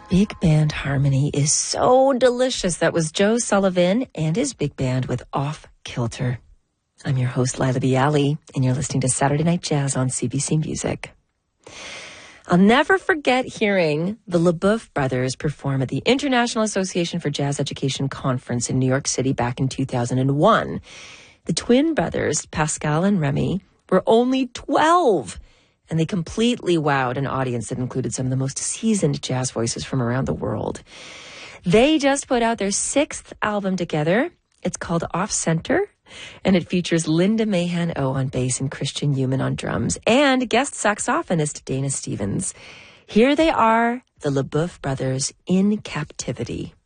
Big band harmony is so delicious. That was Joe Sullivan and his big band with Off Kilter. I'm your host, Lila Bialy, and you're listening to Saturday Night Jazz on CBC Music. I'll never forget hearing the LeBoeuf brothers perform at the International Association for Jazz Education Conference in New York City back in 2001. The twin brothers, Pascal and Remy, were only 12, and they completely wowed an audience that included some of the most seasoned jazz voices from around the world. They just put out their 6th album together. It's called Off Center, and it features Linda Mahan-O on bass and Christian Human on drums, and guest saxophonist Dana Stevens. Here they are, the LeBoeuf brothers, In Captivity.